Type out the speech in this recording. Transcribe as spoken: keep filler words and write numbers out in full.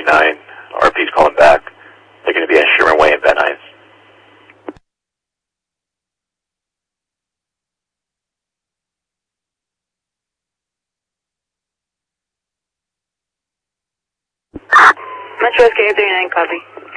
nine. R P's calling back. They're going to be at Sherman Way in Van Nuys. Metro S K eight three nine, copy.